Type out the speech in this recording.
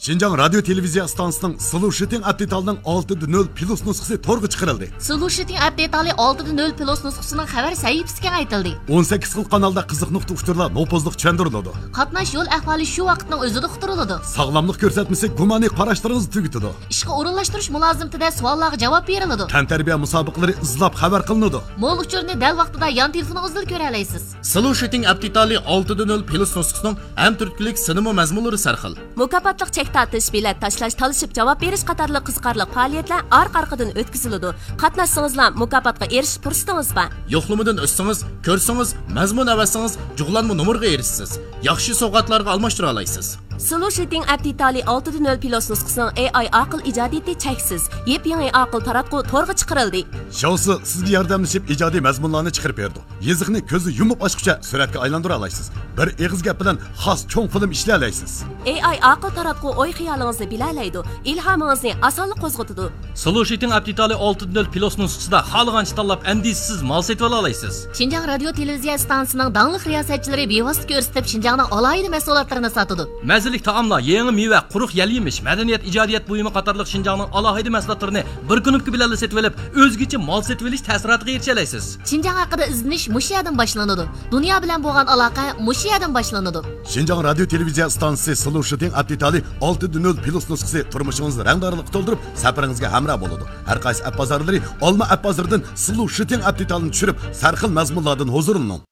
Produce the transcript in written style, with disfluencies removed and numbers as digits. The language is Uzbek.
Şinjan Radyo Televiziya stansiyasının Solution Update'ning 6.0 plus nusxasi to'rga chiqarildi. Solution Update'li 6.0 plus nusxasining xabar sahifasiga aytildi. 18 xil kanalda qiziq nuqta uchturlar nopozliq tushuntiriladi. Qatnash yo'l ahvoli shu vaqtning o'zida uqtiriladi. Sog'lomlik ko'rsatmasi gumoniy qarashlaringizni tugitadi. Ishga o'rinlashtirish mulozimtida savollarga javob beriladi. Tantarbiya musobaqalari izlab xabar qilinadi. Mo'l uchurni dal vaqtida yon telefoningizdan ko'ra olasiz. Solution Update'li 6.0 plus nusxasining ham turklik sinema mazmunlari sarxil. Mukofotliq chek tortish, bilet tashlash, talishib javob berish qatorli qiziqarli faoliyatlar orqa-orqadan o'tkaziladi. Qatnashsangizlar mukofotga erishish fursatingiz bor. Yo'qlamadan o'tsangiz, ko'rsangiz, mazmun avasangiz, jug'lanma nomerga erishsiz. Yaxshi sovg'atlarga almashtira olasiz. Solution Update'li 6.0 plus nusxasining AI aql ijodiyati cheksiz. Yep-yangi aql taratqu to'rga chiqarildi. Shousi sizga yordamlashib ijodiy mazmunlarni chiqarib berdi. Yeziqni ko'zi yumib ochguncha suratga aylantira olasiz. Bir eg'iz gap bilan xos cho'ng film ishlay olasiz. AI aql taratqu o'y xiyolingizni bilalaydi, ilhomingizni osonlik qo'zg'atadi. Solution Update'li 6.0 plus nusxasida xohlagancha tanlab andisiz mol setib olasiz. Şinjan Radyo Televiziya stansiyasining dangliq riyosatchilari bevosita ko'rsatib Şinjanning alohida mahsulotlarini sotadi. Mazalik taomlar, yangi meva, quruq yal-yemish, madaniyat, ijodiyat buyumi qatorliq Şinjanning alohida mahsulotlarini bir kunlik bilan setib olib, o'zgacha mol setib olish ta'siriga erisha olasiz. Şinjan haqida izlanish mushu yerdan boshlanadi. Dunyo bilan bo'lgan aloqa mushu yerdan boshlanadi. Şinjan Radyo Televiziya stansiyasi Solution Update'li 6.0 plus nusxasi turmushingizni rangdorlik to'ldirib, safaringizga hamroh bo'ladi. Har qaysi app bozorlari Olma app bozoridan Solution Update'ni tushirib, sarxil mazmunlardan huzurlaning.